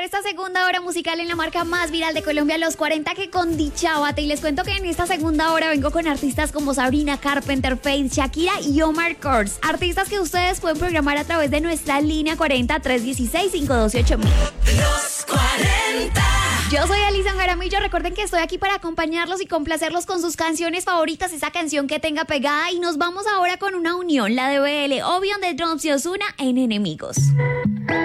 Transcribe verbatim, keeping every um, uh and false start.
esta segunda hora musical en la marca más viral de Colombia, Los cuarenta, que con Dicha Bate. Y les cuento que en esta segunda hora vengo con artistas como Sabrina Carpenter, Faith, Shakira y Omar Kurz. Artistas que ustedes pueden programar a través de nuestra línea cuarenta, tres dieciséis, cinco doce, ocho mil. Los cuarenta. Yo soy Alison Jaramillo, recuerden que estoy aquí para acompañarlos y complacerlos con sus canciones favoritas, esa canción que tenga pegada, y nos vamos ahora con una unión, la de B L, Obion de Drums y Ozuna en Enemigos.